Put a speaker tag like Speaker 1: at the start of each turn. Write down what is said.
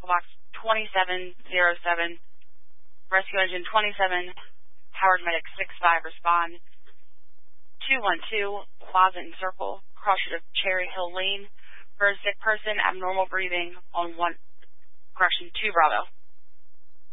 Speaker 1: medical box 2707, rescue engine 27, Howard Medic 65, respond. 212, Plaza and Circle, crossroad of Cherry Hill Lane, for a sick person, abnormal breathing on 2 Bravo.